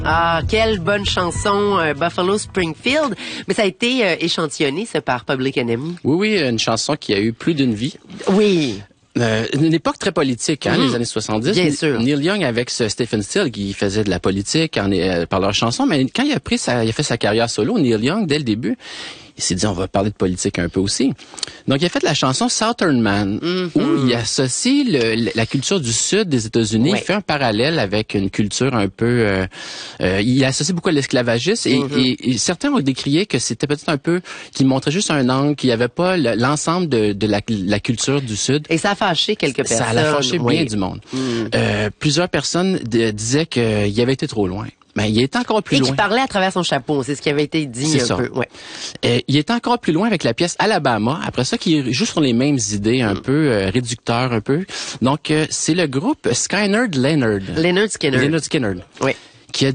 Ah, quelle bonne chanson, Buffalo Springfield. Mais ça a été échantillonné, ça, par Public Enemy. Oui, une chanson qui a eu plus d'une vie. Oui. Une époque très politique, les années 70. Bien sûr. Neil Young avec Stephen Stills qui faisait de la politique par leurs chansons, mais quand il a fait sa carrière solo, Neil Young, dès le début, il s'est dit, on va parler de politique un peu aussi. Donc, il a fait la chanson Southern Man, où il associe la culture du sud des États-Unis, il fait un parallèle avec une culture un peu... il associe beaucoup à l'esclavagisme, et certains ont décrié que c'était peut-être un peu... qu'il montrait juste un angle, qu'il n'y avait pas l'ensemble de la culture du sud. Et ça a fâché quelques personnes. Ça a fâché bien du monde. Plusieurs personnes disaient qu'il avait été trop loin. Mais il est encore plus loin. Et qui parlait à travers son chapeau, c'est ce qui avait été dit un peu. Ouais. Il est encore plus loin avec la pièce Alabama, après ça, qui joue sur les mêmes idées, un peu réducteurs, un peu. Donc, c'est le groupe Skynyrd Leonard. Lynyrd Skynyrd. Lynyrd Skynyrd. Oui.